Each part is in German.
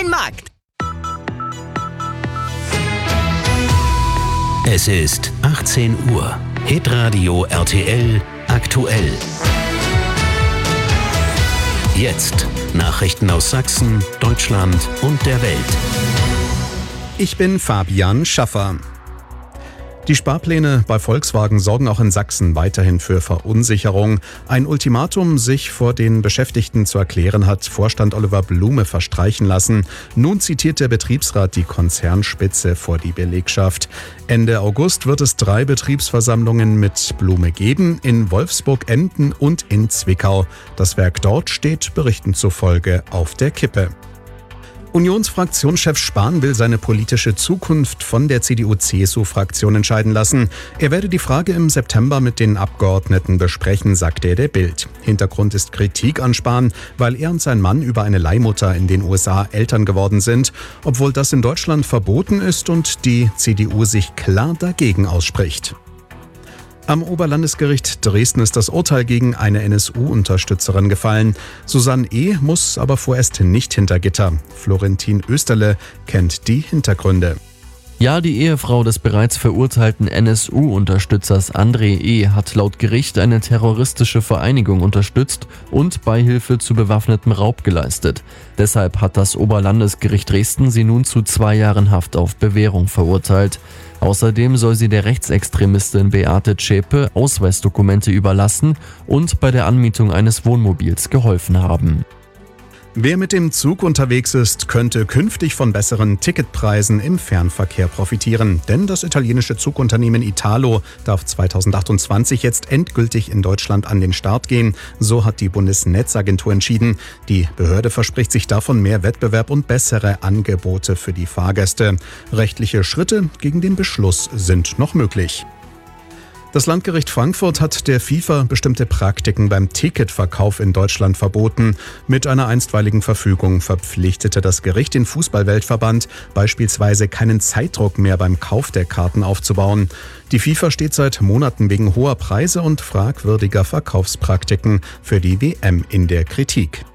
Markt. Es ist 18 Uhr. Hitradio RTL aktuell. Jetzt Nachrichten aus Sachsen, Deutschland und der Welt. Ich bin Fabian Schaffer. Die Sparpläne bei Volkswagen sorgen auch in Sachsen weiterhin für Verunsicherung. Ein Ultimatum, sich vor den Beschäftigten zu erklären, hat Vorstand Oliver Blume verstreichen lassen. Nun zitiert der Betriebsrat die Konzernspitze vor die Belegschaft. Ende August wird es 3 Betriebsversammlungen mit Blume geben, in Wolfsburg, Emden und in Zwickau. Das Werk dort steht Berichten zufolge auf der Kippe. Unionsfraktionschef Spahn will seine politische Zukunft von der CDU-CSU-Fraktion entscheiden lassen. Er werde die Frage im September mit den Abgeordneten besprechen, sagte er der Bild. Hintergrund ist Kritik an Spahn, weil er und sein Mann über eine Leihmutter in den USA Eltern geworden sind, obwohl das in Deutschland verboten ist und die CDU sich klar dagegen ausspricht. Am Oberlandesgericht Dresden ist das Urteil gegen eine NSU-Unterstützerin gefallen. Susanne E. muss aber vorerst nicht hinter Gitter. Florentin Österle kennt die Hintergründe. Ja, die Ehefrau des bereits verurteilten NSU-Unterstützers André E. hat laut Gericht eine terroristische Vereinigung unterstützt und Beihilfe zu bewaffnetem Raub geleistet. Deshalb hat das Oberlandesgericht Dresden sie nun zu 2 Jahren Haft auf Bewährung verurteilt. Außerdem soll sie der Rechtsextremistin Beate Zschäpe Ausweisdokumente überlassen und bei der Anmietung eines Wohnmobils geholfen haben. Wer mit dem Zug unterwegs ist, könnte künftig von besseren Ticketpreisen im Fernverkehr profitieren. Denn das italienische Zugunternehmen Italo darf 2028 jetzt endgültig in Deutschland an den Start gehen. So hat die Bundesnetzagentur entschieden. Die Behörde verspricht sich davon mehr Wettbewerb und bessere Angebote für die Fahrgäste. Rechtliche Schritte gegen den Beschluss sind noch möglich. Das Landgericht Frankfurt hat der FIFA bestimmte Praktiken beim Ticketverkauf in Deutschland verboten. Mit einer einstweiligen Verfügung verpflichtete das Gericht den Fußball-Weltverband, beispielsweise keinen Zeitdruck mehr beim Kauf der Karten aufzubauen. Die FIFA steht seit Monaten wegen hoher Preise und fragwürdiger Verkaufspraktiken für die WM in der Kritik.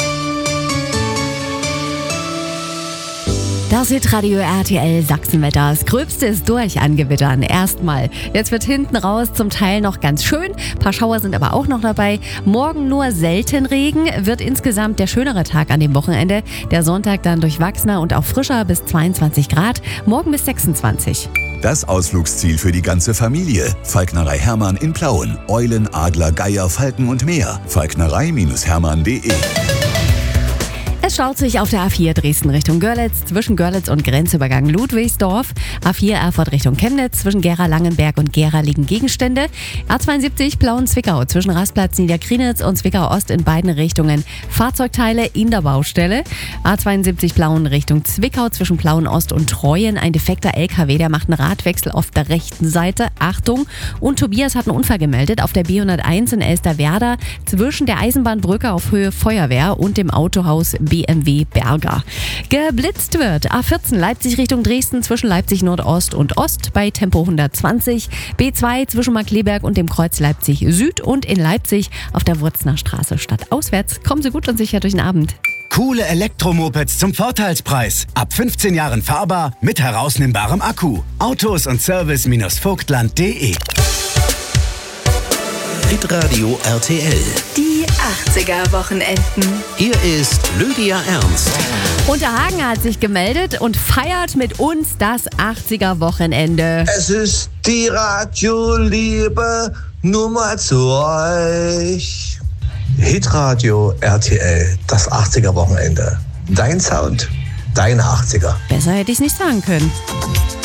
Das Hitradio RTL Sachsenwetter. Das Gröbste ist durch an Gewittern. Erstmal. Jetzt wird hinten raus zum Teil noch ganz schön. Ein paar Schauer sind aber auch noch dabei. Morgen nur selten Regen. Wird insgesamt der schönere Tag an dem Wochenende. Der Sonntag dann durchwachsener und auch frischer bis 22 Grad. Morgen bis 26. Das Ausflugsziel für die ganze Familie. Falknerei Hermann in Plauen. Eulen, Adler, Geier, Falken und mehr. Falknerei-hermann.de. Es staut sich auf der A4 Dresden Richtung Görlitz, zwischen Görlitz und Grenzübergang Ludwigsdorf. A4 Erfurt Richtung Chemnitz, zwischen Gera-Langenberg und Gera liegen Gegenstände. A72 Plauen-Zwickau, zwischen Rastplatz Niederkrienitz und Zwickau-Ost in beiden Richtungen Fahrzeugteile in der Baustelle. A72 Plauen Richtung Zwickau, zwischen Plauen-Ost und Treuen ein defekter LKW, der macht einen Radwechsel auf der rechten Seite. Achtung! Und Tobias hat einen Unfall gemeldet auf der B101 in Elsterwerda, zwischen der Eisenbahnbrücke auf Höhe Feuerwehr und dem Autohaus BMW Berger. Geblitzt wird A14 Leipzig Richtung Dresden zwischen Leipzig Nordost und Ost bei Tempo 120. B2 zwischen Markkleeberg und dem Kreuz Leipzig Süd und in Leipzig auf der Wurzner Straße stadtauswärts. Kommen Sie gut und sicher durch den Abend. Coole Elektromopeds zum Vorteilspreis. Ab 15 Jahren fahrbar mit herausnehmbarem Akku. Autos und Service-vogtland.de. Hitradio RTL. Die 80er-Wochenenden. Hier ist Lydia Ernst. Unterhagen hat sich gemeldet und feiert mit uns das 80er-Wochenende. Es ist die Radioliebe nur mal zu euch. Hitradio RTL, das 80er-Wochenende. Dein Sound, deine 80er. Besser hätte ich es nicht sagen können.